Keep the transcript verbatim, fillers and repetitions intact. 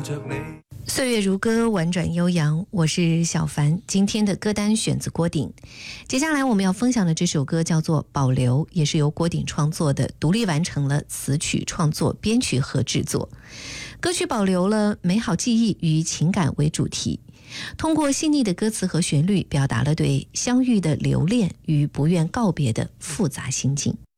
着你。 岁月如歌，婉转悠扬，我是小凡。今天的歌单选自郭顶。接下来我们要分享的这首歌叫做《保留》，也是由郭顶创作的，独立完成了词曲创作、编曲和制作。歌曲保留了美好记忆与情感为主题，通过细腻的歌词和旋律，表达了对相遇的留恋与不愿告别的复杂心境。